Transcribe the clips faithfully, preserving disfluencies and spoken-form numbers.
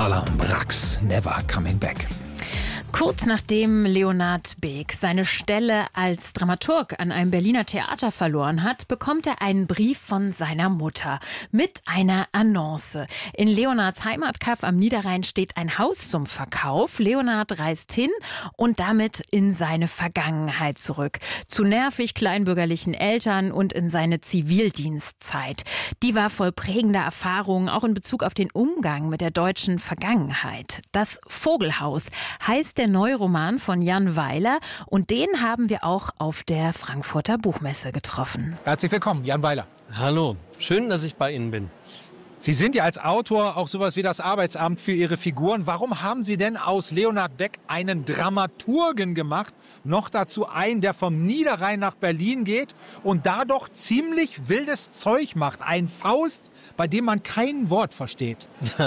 Carla Brax, Never Coming Back. Kurz nachdem Leonhard Beck seine Stelle als Dramaturg an einem Berliner Theater verloren hat, bekommt er einen Brief von seiner Mutter mit einer Annonce. In Leonhards Heimatkaff am Niederrhein steht ein Haus zum Verkauf. Leonhard reist hin und damit in seine Vergangenheit zurück. Zu nervig kleinbürgerlichen Eltern und in seine Zivildienstzeit. Die war voll prägender Erfahrungen, auch in Bezug auf den Umgang mit der deutschen Vergangenheit. Das Vogelhaus heißt der neue Roman von Jan Weiler und den haben wir auch auf der Frankfurter Buchmesse getroffen. Herzlich willkommen, Jan Weiler. Hallo, schön, dass ich bei Ihnen bin. Sie sind ja als Autor auch sowas wie das Arbeitsamt für Ihre Figuren. Warum haben Sie denn aus Leonhard Beck einen Dramaturgen gemacht? Noch dazu einen, der vom Niederrhein nach Berlin geht und da doch ziemlich wildes Zeug macht. Ein Faust, bei dem man kein Wort versteht.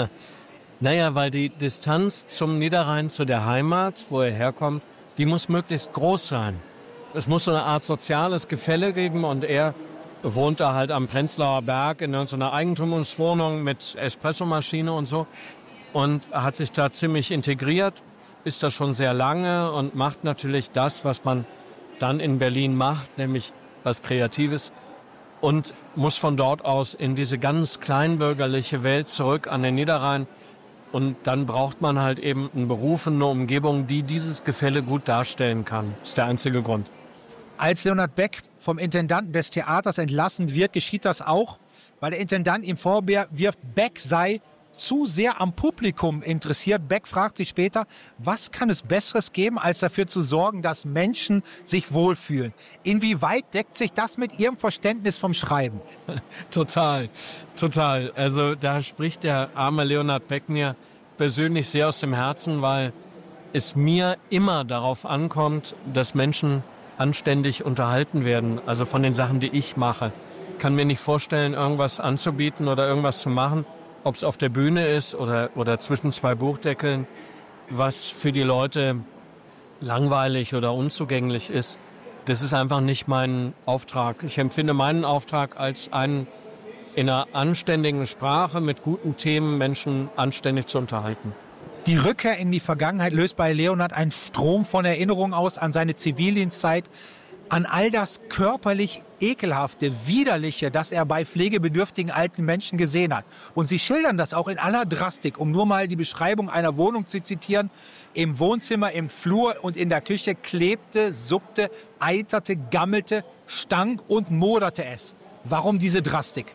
Naja, weil die Distanz zum Niederrhein, zu der Heimat, wo er herkommt, die muss möglichst groß sein. Es muss so eine Art soziales Gefälle geben und er wohnt da halt am Prenzlauer Berg in irgendeiner Eigentumswohnung mit Espressomaschine und so und hat sich da ziemlich integriert, ist da schon sehr lange und macht natürlich das, was man dann in Berlin macht, nämlich was Kreatives und muss von dort aus in diese ganz kleinbürgerliche Welt zurück an den Niederrhein. Und dann braucht man halt eben einen Beruf, eine Umgebung, die dieses Gefälle gut darstellen kann. Das ist der einzige Grund. Als Leonhard Beck vom Intendanten des Theaters entlassen wird, geschieht das auch, weil der Intendant ihm vorwirft, Beck sei zu sehr am Publikum interessiert. Beck fragt sich später, was kann es Besseres geben, als dafür zu sorgen, dass Menschen sich wohlfühlen? Inwieweit deckt sich das mit Ihrem Verständnis vom Schreiben? Total, total. Also da spricht der arme Leonhard Beck mir persönlich sehr aus dem Herzen, weil es mir immer darauf ankommt, dass Menschen anständig unterhalten werden, also von den Sachen, die ich mache. Ich kann mir nicht vorstellen, irgendwas anzubieten oder irgendwas zu machen, ob es auf der Bühne ist oder, oder zwischen zwei Buchdeckeln, was für die Leute langweilig oder unzugänglich ist. Das ist einfach nicht mein Auftrag. Ich empfinde meinen Auftrag als einen in einer anständigen Sprache mit guten Themen Menschen anständig zu unterhalten. Die Rückkehr in die Vergangenheit löst bei Leonhard einen Strom von Erinnerungen aus an seine Zivildienstzeit, an all das körperlich Ekelhafte, Widerliche, das er bei pflegebedürftigen alten Menschen gesehen hat. Und Sie schildern das auch in aller Drastik, um nur mal die Beschreibung einer Wohnung zu zitieren. Im Wohnzimmer, im Flur und in der Küche klebte, suppte, eiterte, gammelte, stank und moderte es. Warum diese Drastik?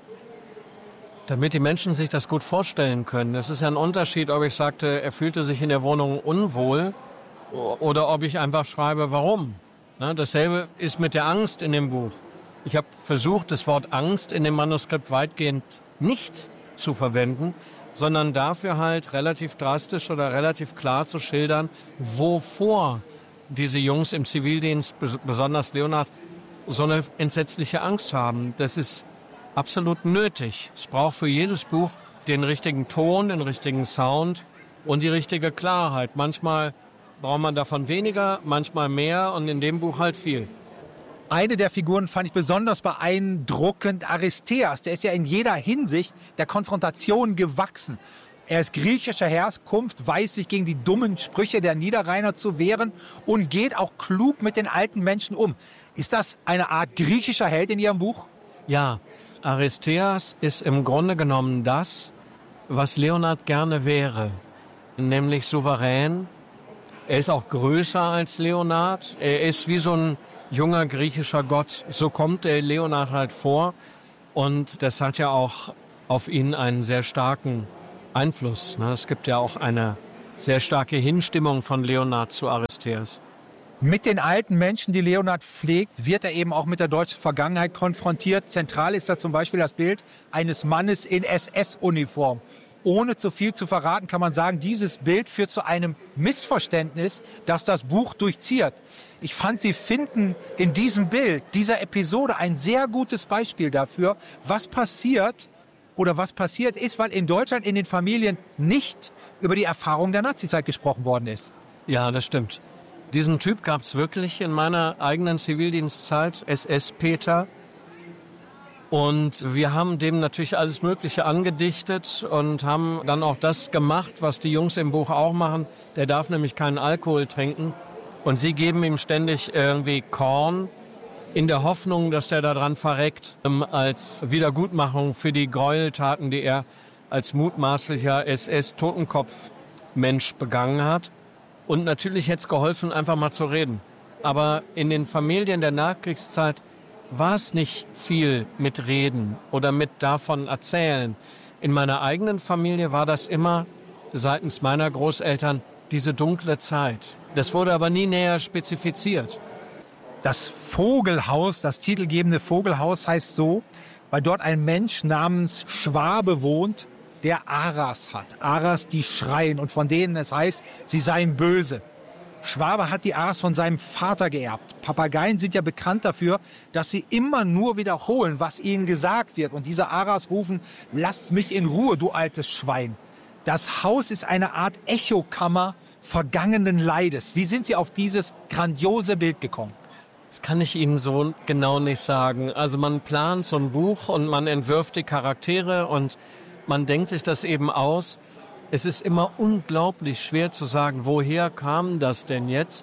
Damit die Menschen sich das gut vorstellen können. Es ist ja ein Unterschied, ob ich sagte, er fühlte sich in der Wohnung unwohl oder ob ich einfach schreibe, warum. Na, dasselbe ist mit der Angst in dem Buch. Ich habe versucht, das Wort Angst in dem Manuskript weitgehend nicht zu verwenden, sondern dafür halt relativ drastisch oder relativ klar zu schildern, wovor diese Jungs im Zivildienst, besonders Leonhard, so eine entsetzliche Angst haben. Das ist absolut nötig. Es braucht für jedes Buch den richtigen Ton, den richtigen Sound und die richtige Klarheit. Manchmal braucht man davon weniger, manchmal mehr und in dem Buch halt viel. Eine der Figuren fand ich besonders beeindruckend, Aristeas. Der ist ja in jeder Hinsicht der Konfrontation gewachsen. Er ist griechischer Herkunft, weiß sich gegen die dummen Sprüche der Niederrheiner zu wehren und geht auch klug mit den alten Menschen um. Ist das eine Art griechischer Held in Ihrem Buch? Ja, Aristeas ist im Grunde genommen das, was Leonhard gerne wäre, nämlich souverän. Er ist auch größer als Leonhard. Er ist wie so ein junger griechischer Gott. So kommt der Leonhard halt vor. Und das hat ja auch auf ihn einen sehr starken Einfluss. Es gibt ja auch eine sehr starke Hinstimmung von Leonhard zu Aristeas. Mit den alten Menschen, die Leonhard pflegt, wird er eben auch mit der deutschen Vergangenheit konfrontiert. Zentral ist da zum Beispiel das Bild eines Mannes in S S-Uniform. Ohne zu viel zu verraten, kann man sagen, dieses Bild führt zu einem Missverständnis, das das Buch durchzieht. Ich fand, Sie finden in diesem Bild, dieser Episode, ein sehr gutes Beispiel dafür, was passiert oder was passiert ist, weil in Deutschland in den Familien nicht über die Erfahrung der Nazizeit gesprochen worden ist. Ja, das stimmt. Diesen Typ gab es wirklich in meiner eigenen Zivildienstzeit, S S-Peter. Und wir haben dem natürlich alles Mögliche angedichtet und haben dann auch das gemacht, was die Jungs im Buch auch machen. Der darf nämlich keinen Alkohol trinken. Und sie geben ihm ständig irgendwie Korn in der Hoffnung, dass der daran verreckt, als Wiedergutmachung für die Gräueltaten, die er als mutmaßlicher S S-Totenkopf-Mensch begangen hat. Und natürlich hätte es geholfen, einfach mal zu reden. Aber in den Familien der Nachkriegszeit war es nicht viel mit Reden oder mit davon erzählen. In meiner eigenen Familie war das immer seitens meiner Großeltern diese dunkle Zeit. Das wurde aber nie näher spezifiziert. Das Vogelhaus, das titelgebende Vogelhaus heißt so, weil dort ein Mensch namens Schwabe wohnt, der Aras hat. Aras, die schreien und von denen es heißt, sie seien böse. Schwabe hat die Aras von seinem Vater geerbt. Papageien sind ja bekannt dafür, dass sie immer nur wiederholen, was ihnen gesagt wird. Und diese Aras rufen, lass mich in Ruhe, du altes Schwein. Das Haus ist eine Art Echokammer vergangenen Leides. Wie sind Sie auf dieses grandiose Bild gekommen? Das kann ich Ihnen so genau nicht sagen. Also man plant so ein Buch und man entwirft die Charaktere und man denkt sich das eben aus. Es ist immer unglaublich schwer zu sagen, woher kam das denn jetzt?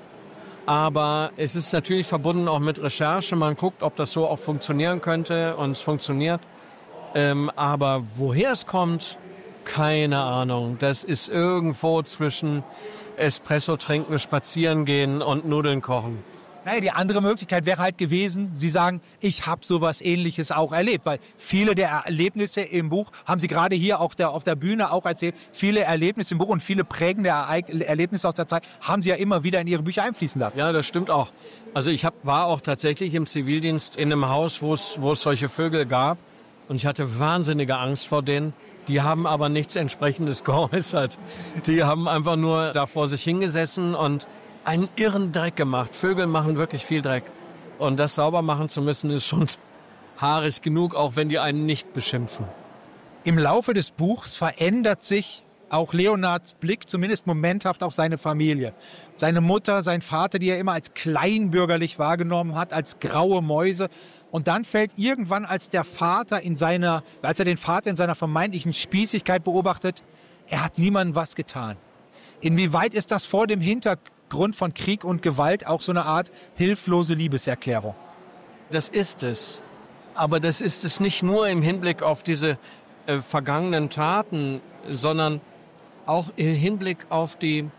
Aber es ist natürlich verbunden auch mit Recherche. Man guckt, ob das so auch funktionieren könnte und es funktioniert. Ähm, aber woher es kommt, keine Ahnung. Das ist irgendwo zwischen Espresso trinken, spazieren gehen und Nudeln kochen. Naja, die andere Möglichkeit wäre halt gewesen, Sie sagen, ich habe sowas Ähnliches auch erlebt. Weil viele der Erlebnisse im Buch, haben Sie gerade hier auf der, auf der Bühne auch erzählt, viele Erlebnisse im Buch und viele prägende Ereign- Erlebnisse aus der Zeit haben Sie ja immer wieder in Ihre Bücher einfließen lassen. Ja, das stimmt auch. Also ich hab, war auch tatsächlich im Zivildienst in einem Haus, wo es wo es solche Vögel gab. Und ich hatte wahnsinnige Angst vor denen. Die haben aber nichts Entsprechendes geäußert. Die haben einfach nur da vor sich hingesessen und einen irren Dreck gemacht. Vögel machen wirklich viel Dreck. Und das sauber machen zu müssen, ist schon haarig genug, auch wenn die einen nicht beschimpfen. Im Laufe des Buchs verändert sich auch Leonhards Blick, zumindest momenthaft, auf seine Familie. Seine Mutter, sein Vater, die er immer als kleinbürgerlich wahrgenommen hat, als graue Mäuse. Und dann fällt irgendwann, als der Vater in seiner, als er den Vater in seiner vermeintlichen Spießigkeit beobachtet, er hat niemandem was getan. Inwieweit ist das vor dem Hintergrund von Krieg und Gewalt auch so eine Art hilflose Liebeserklärung? Das ist es. Aber das ist es nicht nur im Hinblick auf diese äh, vergangenen Taten, sondern auch im Hinblick auf die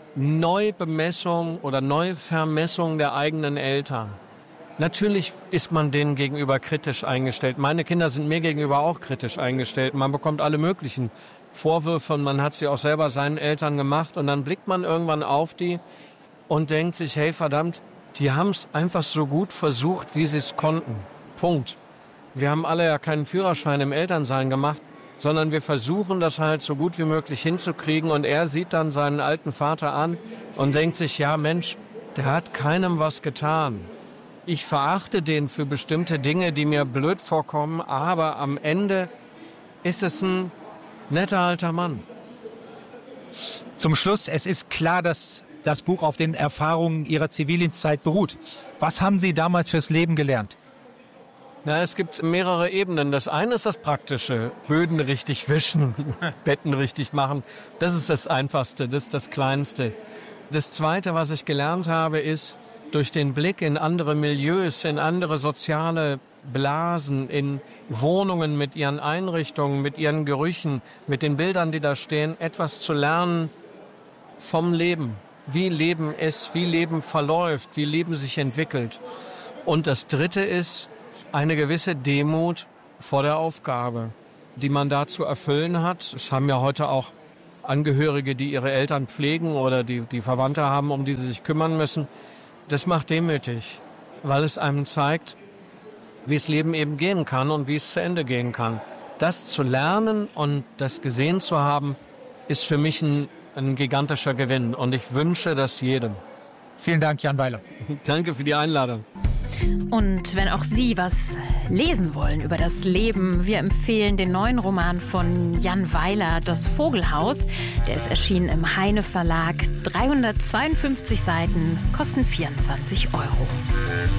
Neubemessung oder Neuvermessung der eigenen Eltern. Natürlich ist man denen gegenüber kritisch eingestellt. Meine Kinder sind mir gegenüber auch kritisch eingestellt. Man bekommt alle möglichen Vorwürfe und man hat sie auch selber seinen Eltern gemacht. Und dann blickt man irgendwann auf die und denkt sich, hey verdammt, die haben es einfach so gut versucht, wie sie es konnten. Punkt. Wir haben alle ja keinen Führerschein im Elternsein gemacht, sondern wir versuchen das halt so gut wie möglich hinzukriegen. Und er sieht dann seinen alten Vater an und denkt sich, ja Mensch, der hat keinem was getan. Ich verachte den für bestimmte Dinge, die mir blöd vorkommen, aber am Ende ist es ein netter alter Mann. Zum Schluss, es ist klar, dass das Buch auf den Erfahrungen Ihrer Zivildienstzeit beruht. Was haben Sie damals fürs Leben gelernt? Na, es gibt mehrere Ebenen. Das eine ist das Praktische. Böden richtig wischen, Betten richtig machen. Das ist das Einfachste, das ist das Kleinste. Das Zweite, was ich gelernt habe, ist, durch den Blick in andere Milieus, in andere soziale Blasen, in Wohnungen mit ihren Einrichtungen, mit ihren Gerüchen, mit den Bildern, die da stehen, etwas zu lernen vom Leben. Wie Leben ist, wie Leben verläuft, wie Leben sich entwickelt. Und das Dritte ist eine gewisse Demut vor der Aufgabe, die man da zu erfüllen hat. Es haben ja heute auch Angehörige, die ihre Eltern pflegen oder die, die Verwandte haben, um die sie sich kümmern müssen. Das macht demütig, weil es einem zeigt, wie das Leben eben gehen kann und wie es zu Ende gehen kann. Das zu lernen und das gesehen zu haben, ist für mich ein, ein gigantischer Gewinn. Und ich wünsche das jedem. Vielen Dank, Jan Weiler. Danke für die Einladung. Und wenn auch Sie was lesen wollen über das Leben, wir empfehlen den neuen Roman von Jan Weiler, Das Vogelhaus. Der ist erschienen im Heine Verlag. dreihundertzweiundfünfzig Seiten, kosten vierundzwanzig Euro.